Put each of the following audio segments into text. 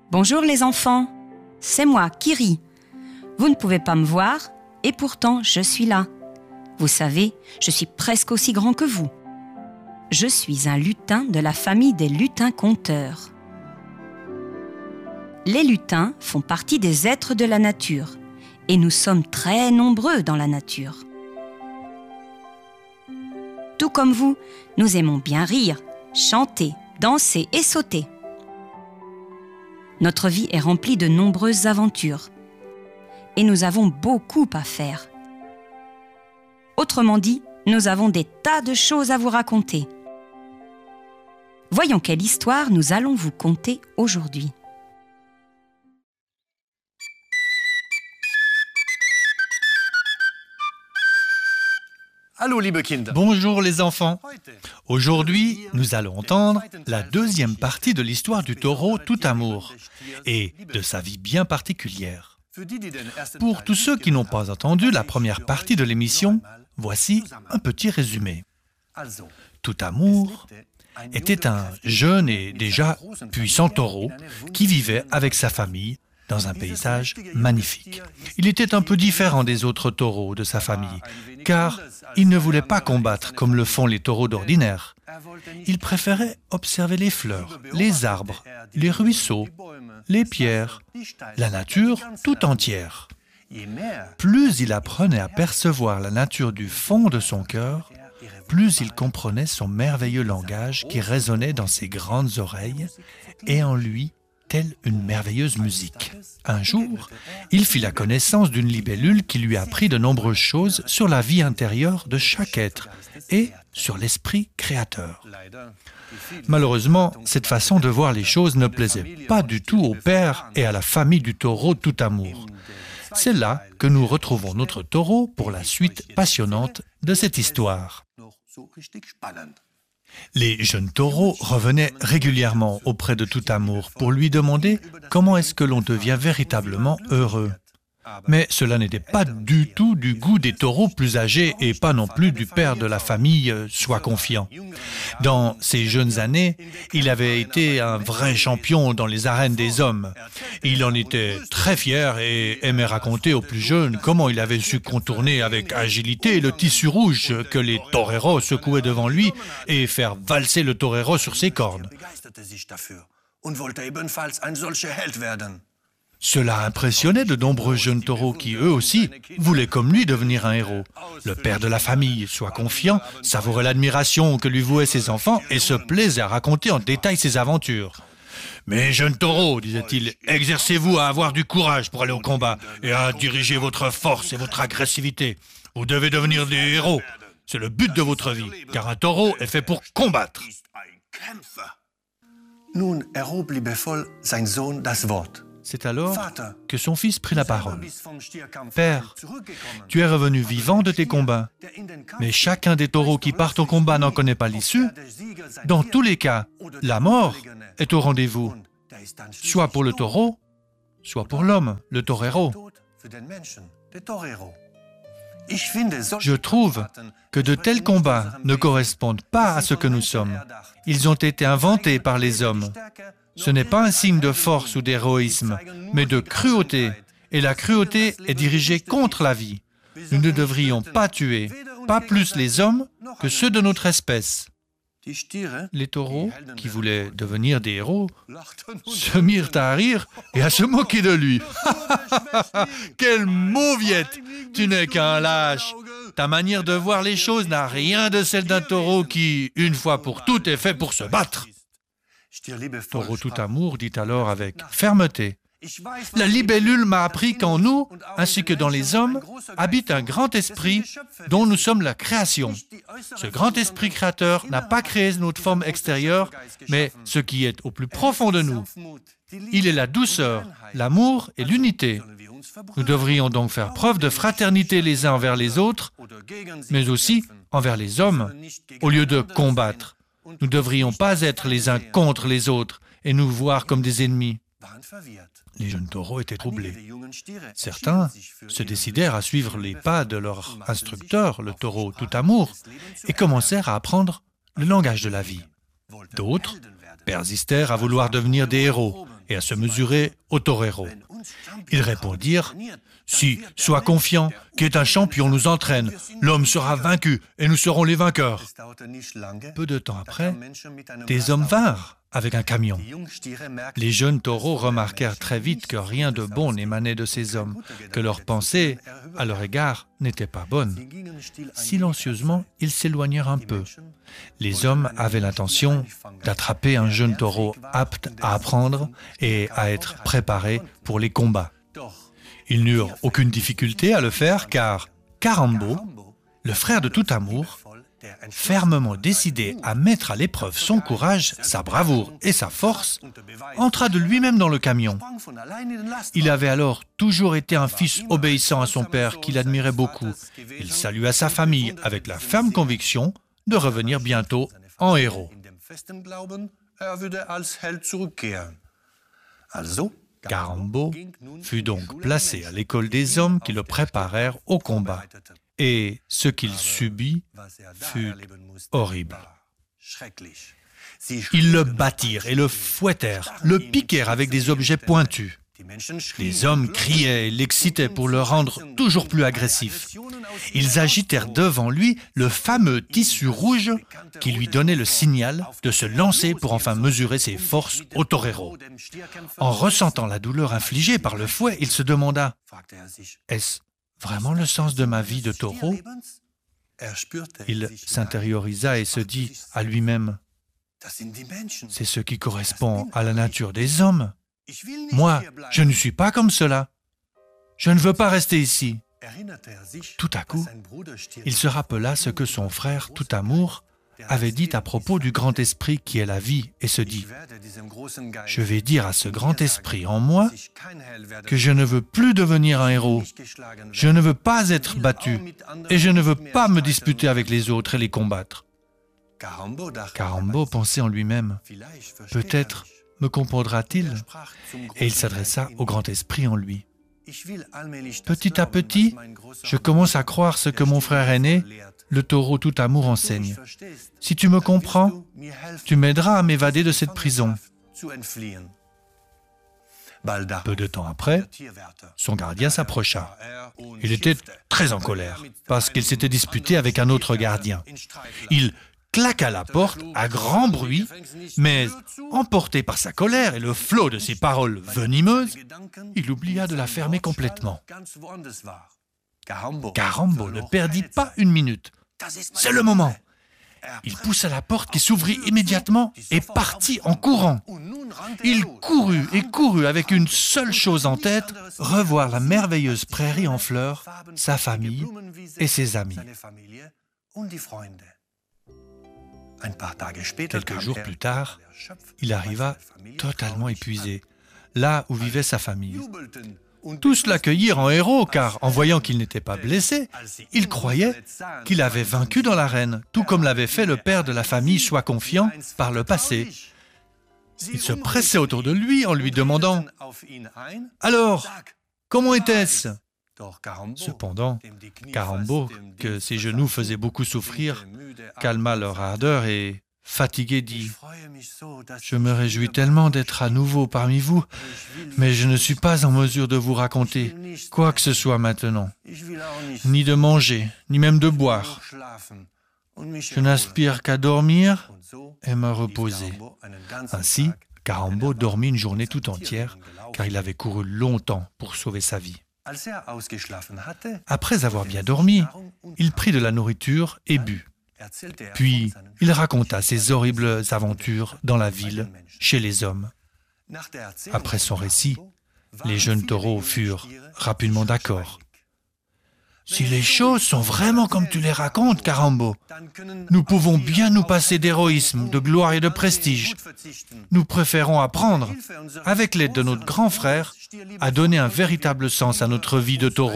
Bonjour les enfants, c'est moi, Kiri. Vous ne pouvez pas me voir et pourtant je suis là. Vous savez, je suis presque aussi grand que vous. Je suis un lutin de la famille des lutins-conteurs. Les lutins font partie des êtres de la nature et nous sommes très nombreux dans la nature. Tout comme vous, nous aimons bien rire, chanter, danser et sauter. Notre vie est remplie de nombreuses aventures et nous avons beaucoup à faire. Autrement dit, nous avons des tas de choses à vous raconter. Voyons quelle histoire nous allons vous conter aujourd'hui. Hallo, liebe Kinder. Bonjour les enfants. Aujourd'hui, nous allons entendre la deuxième partie de l'histoire du taureau Tout-Amour et de sa vie bien particulière. Pour tous ceux qui n'ont pas entendu la première partie de l'émission, voici un petit résumé. Tout-Amour était un jeune et déjà puissant taureau qui vivait avec sa famille dans un paysage magnifique. Il était un peu différent des autres taureaux de sa famille, car il ne voulait pas combattre comme le font les taureaux d'ordinaire. Il préférait observer les fleurs, les arbres, les ruisseaux, les pierres, la nature tout entière. Plus il apprenait à percevoir la nature du fond de son cœur, plus il comprenait son merveilleux langage qui résonnait dans ses grandes oreilles et en lui telle une merveilleuse musique. Un jour, il fit la connaissance d'une libellule qui lui apprit de nombreuses choses sur la vie intérieure de chaque être et sur l'esprit créateur. Malheureusement, cette façon de voir les choses ne plaisait pas du tout au père et à la famille du taureau Tout-Amour. C'est là que nous retrouvons notre taureau pour la suite passionnante de cette histoire. Les jeunes taureaux revenaient régulièrement auprès de Tout-Amour pour lui demander comment est-ce que l'on devient véritablement heureux. Mais cela n'était pas du tout du goût des taureaux plus âgés et pas non plus du père de la famille, Sois confiant. Dans ses jeunes années, il avait été un vrai champion dans les arènes des hommes. Il en était très fier et aimait raconter aux plus jeunes comment il avait su contourner avec agilité le tissu rouge que les toreros secouaient devant lui et faire valser le torero sur ses cornes. Cela impressionnait de nombreux jeunes taureaux qui, eux aussi, voulaient comme lui devenir un héros. Le père de la famille, Sois confiant, savourait l'admiration que lui vouaient ses enfants et se plaisait à raconter en détail ses aventures. « Mes jeunes taureaux, disait-il, exercez-vous à avoir du courage pour aller au combat et à diriger votre force et votre agressivité. Vous devez devenir des héros. C'est le but de votre vie, car un taureau est fait pour combattre. » Nun erhob liebevoll sein Sohn das Wort. C'est alors que son fils prit la parole. « Père, tu es revenu vivant de tes combats, mais chacun des taureaux qui partent au combat n'en connaît pas l'issue. Dans tous les cas, la mort est au rendez-vous, soit pour le taureau, soit pour l'homme, le torero. Je trouve que de tels combats ne correspondent pas à ce que nous sommes. Ils ont été inventés par les hommes. Ce n'est pas un signe de force ou d'héroïsme, mais de cruauté. Et la cruauté est dirigée contre la vie. Nous ne devrions pas tuer, pas plus les hommes que ceux de notre espèce. » Les taureaux, qui voulaient devenir des héros, se mirent à rire et à se moquer de lui. « Quelle mauviette! Tu n'es qu'un lâche! Ta manière de voir les choses n'a rien de celle d'un taureau qui, une fois pour toutes, est fait pour se battre. » Taureau Tout-Amour dit alors avec fermeté: « La libellule m'a appris qu'en nous, ainsi que dans les hommes, habite un grand esprit dont nous sommes la création. Ce grand esprit créateur n'a pas créé notre forme extérieure, mais ce qui est au plus profond de nous. Il est la douceur, l'amour et l'unité. Nous devrions donc faire preuve de fraternité les uns envers les autres, mais aussi envers les hommes, au lieu de combattre. Nous ne devrions pas être les uns contre les autres et nous voir comme des ennemis. » Les jeunes taureaux étaient troublés. Certains se décidèrent à suivre les pas de leur instructeur, le taureau Tout-Amour, et commencèrent à apprendre le langage de la vie. D'autres persistèrent à vouloir devenir des héros et à se mesurer au torero. Ils répondirent, « Si, sois confiant, qu'un champion nous entraîne, l'homme sera vaincu et nous serons les vainqueurs. » Peu de temps après, des hommes vinrent avec un camion. Les jeunes taureaux remarquèrent très vite que rien de bon n'émanait de ces hommes, que leurs pensées à leur égard n'étaient pas bonnes. Silencieusement, ils s'éloignèrent un peu. Les hommes avaient l'intention d'attraper un jeune taureau apte à apprendre et à être préparé pour les combats. Ils n'eurent aucune difficulté à le faire car Karambo, le frère de Tout Amour, fermement décidé à mettre à l'épreuve son courage, sa bravoure et sa force, entra de lui-même dans le camion. Il avait alors toujours été un fils obéissant à son père qu'il admirait beaucoup. Il salua sa famille avec la ferme conviction de revenir bientôt en héros. Karambo fut donc placé à l'école des hommes qui le préparèrent au combat. Et ce qu'il subit fut horrible. Ils le battirent et le fouettèrent, le piquèrent avec des objets pointus. Les hommes criaient et l'excitaient pour le rendre toujours plus agressif. Ils agitèrent devant lui le fameux tissu rouge qui lui donnait le signal de se lancer pour enfin mesurer ses forces au torero. En ressentant la douleur infligée par le fouet, il se demanda « Est-ce vraiment le sens de ma vie de taureau ?» Il s'intériorisa et se dit à lui-même « C'est ce qui correspond à la nature des hommes. Moi, je ne suis pas comme cela. Je ne veux pas rester ici. » Tout à coup, il se rappela ce que son frère Tout Amour avait dit à propos du grand esprit qui est la vie et se dit « Je vais dire à ce grand esprit en moi que je ne veux plus devenir un héros, je ne veux pas être battu et je ne veux pas me disputer avec les autres et les combattre. » Karambo pensait en lui-même « Peut-être me comprendra-t-il ?» Et il s'adressa au grand esprit en lui. « Petit à petit, je commence à croire ce que mon frère aîné, le taureau Tout Amour, enseigne. Si tu me comprends, tu m'aideras à m'évader de cette prison. » Peu de temps après, son gardien s'approcha. Il était très en colère parce qu'il s'était disputé avec un autre gardien. Il claqua la porte à grand bruit, mais emporté par sa colère et le flot de ses paroles venimeuses, il oublia de la fermer complètement. Karambo ne perdit pas une minute. C'est le moment. Il poussa la porte qui s'ouvrit immédiatement et partit en courant. Il courut avec une seule chose en tête, revoir la merveilleuse prairie en fleurs, sa famille et ses amis. Quelques jours plus tard, il arriva totalement épuisé, là où vivait sa famille. Tous l'accueillirent en héros, car en voyant qu'il n'était pas blessé, ils croyaient qu'il avait vaincu dans l'arène, tout comme l'avait fait le père de la famille Sois confiant par le passé. Ils se pressaient autour de lui en lui demandant « Alors, comment était-ce » Cependant, Karambo, que ses genoux faisaient beaucoup souffrir, calma leur ardeur et, fatigué, dit « Je me réjouis tellement d'être à nouveau parmi vous, mais je ne suis pas en mesure de vous raconter quoi que ce soit maintenant, ni de manger, ni même de boire. Je n'aspire qu'à dormir et me reposer. » Ainsi, Karambo dormit une journée tout entière, car il avait couru longtemps pour sauver sa vie. Après avoir bien dormi, il prit de la nourriture et but. Puis, il raconta ses horribles aventures dans la ville, chez les hommes. Après son récit, les jeunes taureaux furent rapidement d'accord. « Si les choses sont vraiment comme tu les racontes, Karambo, nous pouvons bien nous passer d'héroïsme, de gloire et de prestige. Nous préférons apprendre, avec l'aide de notre grand frère, à donner un véritable sens à notre vie de taureau. »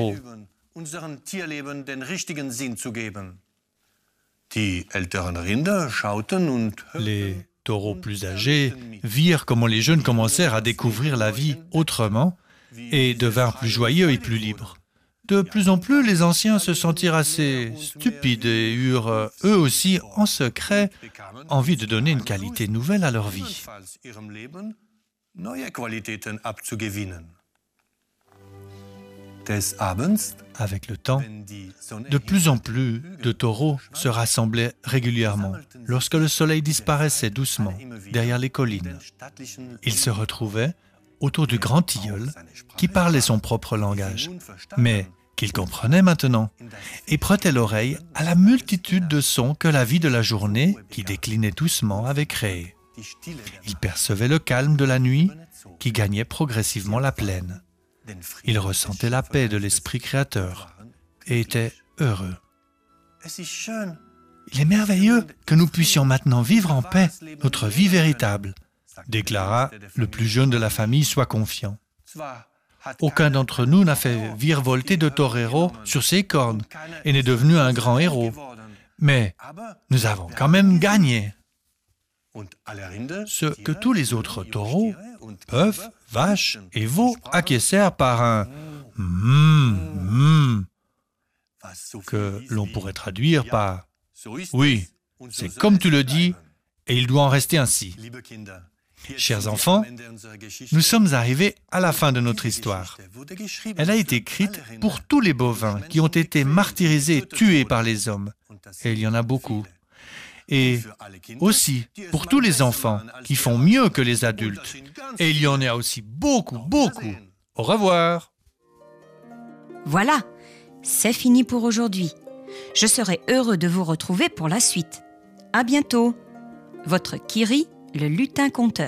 Les taureaux plus âgés virent comment les jeunes commencèrent à découvrir la vie autrement et devinrent plus joyeux et plus libres. De plus en plus, les anciens se sentirent assez stupides et eurent, eux aussi, en secret, envie de donner une qualité nouvelle à leur vie. neue Qualitäten abzugewinnen. Des Abends, Avec le temps, wenn die Sonne de plus en plus de taureaux se rassemblaient régulièrement lorsque le soleil disparaissait doucement derrière les collines. Ils se retrouvaient autour du grand tilleul qui parlait son propre langage, mais qu'il comprenait maintenant, et prêtait l'oreille à la multitude de sons que la vie de la journée, qui déclinait doucement, avait créés. Ils percevaient le calme de la nuit qui gagnait progressivement la plaine. Ils ressentaient la paix de l'esprit créateur et étaient heureux. Il est merveilleux que nous puissions maintenant vivre en paix notre vie véritable, déclara le plus jeune de la famille, sois confiant. Aucun d'entre nous n'a fait virevolter de torero sur ses cornes et n'est devenu un grand héros. Mais nous avons quand même gagné. Ce que tous les autres taureaux, bœufs, vaches et veaux acquiescèrent par un que l'on pourrait traduire par oui, c'est comme tu le dis et il doit en rester ainsi. Chers enfants, nous sommes arrivés à la fin de notre histoire. Elle a été écrite pour tous les bovins qui ont été martyrisés et tués par les hommes, et il y en a beaucoup. Et aussi pour tous les enfants qui font mieux que les adultes, et il y en a aussi beaucoup, beaucoup. Au revoir. Voilà, c'est fini pour aujourd'hui. Je serai heureux de vous retrouver pour la suite. À bientôt. Votre Kiri, le lutin conteur.